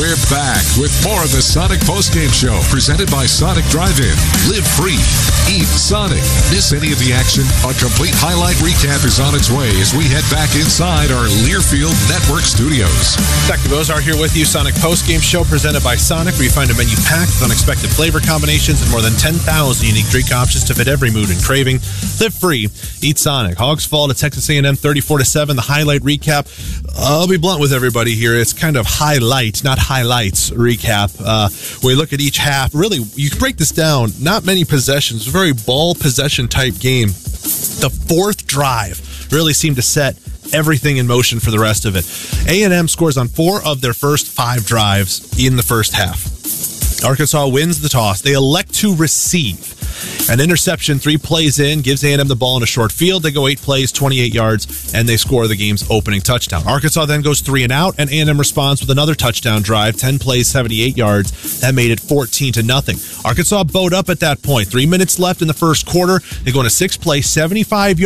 We're back with more of the Sonic Postgame Show, presented by Sonic Drive-In. Live free. Eat Sonic. Miss any of the action? A complete highlight recap is on its way as we head back inside our Learfield Network studios. Dr. Bozar here with you. Sonic Postgame Show presented by Sonic, where you find a menu packed with unexpected flavor combinations and more than 10,000 unique drink options to fit every mood and craving. Live free. Eat Sonic. Hogs fall to Texas A&M 34-7. The highlight recap. I'll be blunt with everybody here. It's kind of highlight, not highlights recap. We look at each half. Really, you can break this down. Not many possessions. Very ball possession type game. The fourth drive really seemed to set everything in motion for the rest of it. A&M scores on 4 of their first 5 drives in the first half. Arkansas wins the toss. They elect to receive. An interception 3 plays in gives A&M the ball in a short field. They go 8 plays, 28 yards, and they score the game's opening touchdown. Arkansas then goes 3 and out, and A&M responds with another touchdown drive, 10 plays, 78 yards. That made it 14-0. Arkansas bowed up at that point. 3 minutes left in the first quarter. They go on a 6-play, 75-yard